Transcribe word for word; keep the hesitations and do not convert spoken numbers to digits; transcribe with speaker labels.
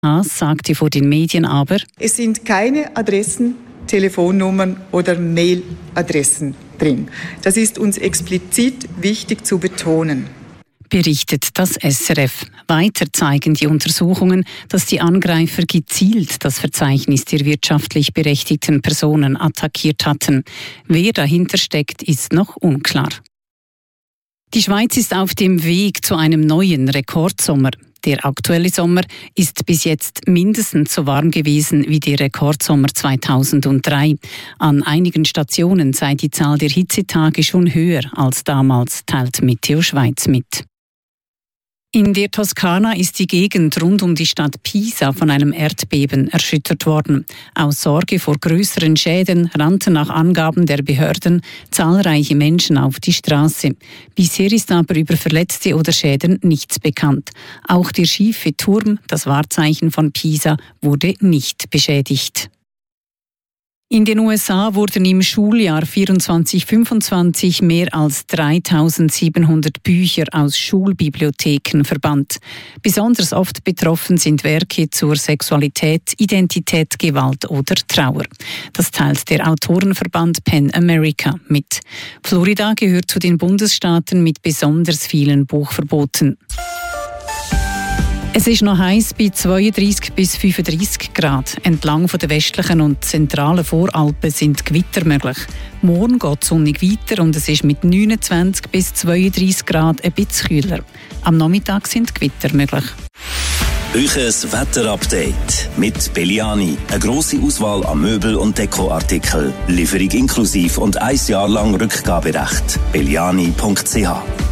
Speaker 1: Haas sagte vor den Medien aber:
Speaker 2: Es sind keine Adressen, Telefonnummern oder Mailadressen drin. Das ist uns explizit wichtig zu betonen.
Speaker 1: Berichtet das S R F. Weiter zeigen die Untersuchungen, dass die Angreifer gezielt das Verzeichnis der wirtschaftlich berechtigten Personen attackiert hatten. Wer dahinter steckt, ist noch unklar. Die Schweiz ist auf dem Weg zu einem neuen Rekordsommer. Der aktuelle Sommer ist bis jetzt mindestens so warm gewesen wie der Rekordsommer zweitausenddrei. An einigen Stationen sei die Zahl der Hitzetage schon höher als damals, teilt Meteo Schweiz mit. In der Toskana ist die Gegend rund um die Stadt Pisa von einem Erdbeben erschüttert worden. Aus Sorge vor größeren Schäden rannten nach Angaben der Behörden zahlreiche Menschen auf die Straße. Bisher ist aber über Verletzte oder Schäden nichts bekannt. Auch der schiefe Turm, das Wahrzeichen von Pisa, wurde nicht beschädigt. In den U S A wurden im Schuljahr vierundzwanzig fünfundzwanzig mehr als dreitausendsiebenhundert Bücher aus Schulbibliotheken verbannt. Besonders oft betroffen sind Werke zur Sexualität, Identität, Gewalt oder Trauer. Das teilt der Autorenverband PEN America mit. Florida gehört zu den Bundesstaaten mit besonders vielen Buchverboten. Es ist noch heiß bei zweiunddreissig bis fünfunddreissig Grad. Entlang von der westlichen und zentralen Voralpen sind Gewitter möglich. Morgen geht es sonnig weiter und es ist mit neunundzwanzig bis zweiunddreissig Grad ein bisschen kühler. Am Nachmittag sind Gewitter möglich.
Speaker 3: Euches Wetterupdate mit Belliani. Eine grosse Auswahl an Möbel- und Dekoartikeln. Lieferung inklusiv und ein Jahr lang Rückgaberecht. belliani punkt c h